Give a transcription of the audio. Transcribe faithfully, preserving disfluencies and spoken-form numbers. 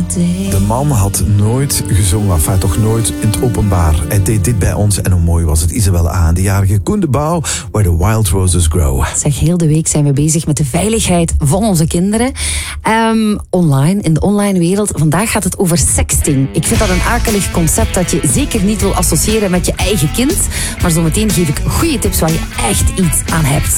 day. De man had nooit gezongen, enfin toch nooit in het openbaar. Hij deed dit bij ons en hoe mooi was het. Isabel A. De jarige Koen de Bouw, Where the Wild Roses Grow. Zeg, heel de week zijn we bezig met de veiligheid van onze kinderen. Um, online, in de online wereld. Vandaag gaat het over sexting. Ik vind dat een akelig concept dat je zeker niet wil associëren met je eigen kind. Maar zometeen geef ik goede tips waar je echt iets aan hebt.